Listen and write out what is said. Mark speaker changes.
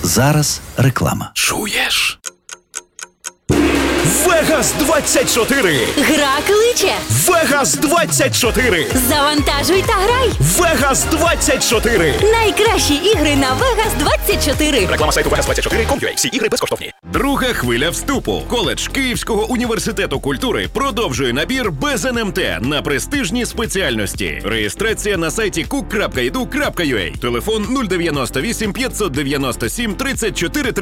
Speaker 1: Зараз реклама.
Speaker 2: Чуєш? Вегас 24!
Speaker 3: Гра кличе!
Speaker 2: Вегас 24!
Speaker 3: Завантажуй та грай!
Speaker 2: Вегас 24!
Speaker 3: Найкращі ігри на Вегас 24!
Speaker 2: Реклама сайту Vegas24.com.ua. Всі ігри безкоштовні. Друга хвиля вступу. Коледж Київського університету культури продовжує набір без НМТ на престижні спеціальності. Реєстрація на сайті cook.edu.ua. Телефон 098 597 34